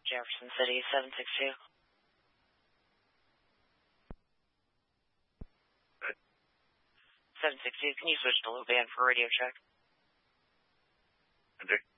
Jefferson City, 762. Good. 762, can you switch to low band for radio check? Enter.